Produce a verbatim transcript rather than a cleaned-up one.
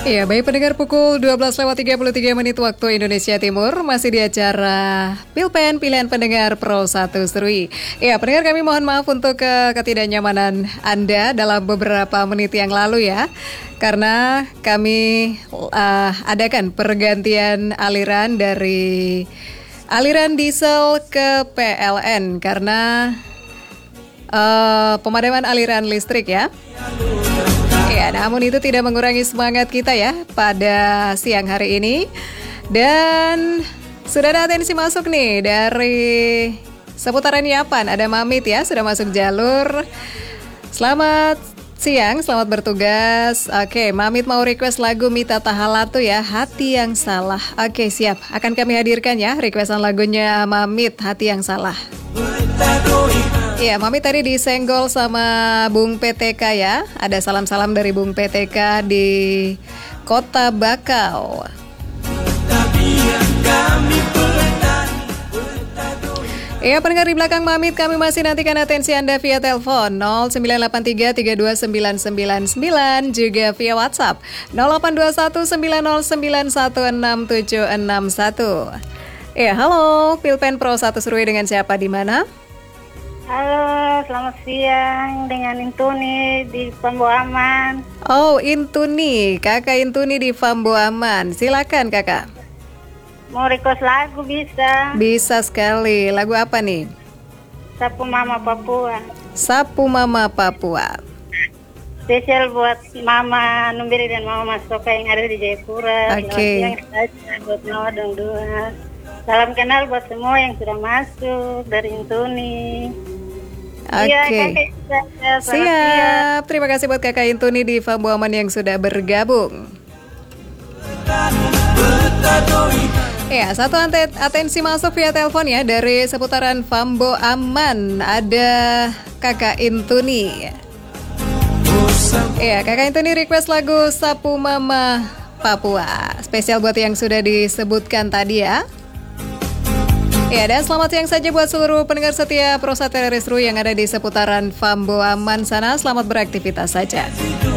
Iya, baik pendengar, pukul dua belas lewat tiga puluh tiga menit waktu Indonesia Timur. Masih di acara Pilpen Pilihan Pendengar Pro satu Serui. Iya, pendengar, kami mohon maaf untuk ke ketidaknyamanan Anda dalam beberapa menit yang lalu ya. Karena kami uh, adakan pergantian aliran dari aliran diesel ke P L N. Karena uh, pemadaman aliran listrik ya. Ya, namun itu tidak mengurangi semangat kita ya pada siang hari ini. Dan sudah ada atensi masuk nih dari seputaran Yapan. Ada Mamit ya, sudah masuk jalur. Selamat siang, selamat bertugas. Oke, Mamit mau request lagu Mita Tahalatu ya, Hati Yang Salah. Oke, siap. Akan kami hadirkan ya requestan lagunya Mamit, Hati Yang Salah. Iya, Mami tadi disenggol sama Bung P T K ya. Ada salam-salam dari Bung P T K di Kota Bakau. Iya, pendengar di belakang Mamit, kami masih nantikan atensi Anda via telepon nol sembilan delapan tiga tiga dua sembilan sembilan sembilan, juga via WhatsApp nol delapan dua satu sembilan nol sembilan satu enam tujuh enam satu. Iya, halo, Pilpen Pro satu Serui, dengan siapa di mana? Halo, selamat siang, dengan Intuni di Fambo Aman. Oh, Intuni, kakak Intuni di Fambo Aman. Silakan kakak. Mau request lagu bisa? Bisa sekali. Lagu apa nih? Sapu Mama Papua. Sapu Mama Papua. Spesial buat Mama Numbiri dan Mama Masoka yang ada di Jayapura. Oke. Okay. Selamat siang buat Mama dan Dua. Salam kenal buat semua yang sudah masuk dari Intuni. Oke, okay. Ya, siap. Terima kasih buat kakak Intuni di Fambo Aman yang sudah bergabung. Ya, satu atensi masuk via telepon ya dari seputaran Fambo Aman. Ada kakak Intuni. Ya, kakak Intuni request lagu Sapu Mama Papua. Spesial buat yang sudah disebutkan tadi ya. Ya, dan selamat siang saja buat seluruh pendengar setia Pro satu Serui yang ada di seputaran Fambo Aman sana. Selamat beraktivitas saja.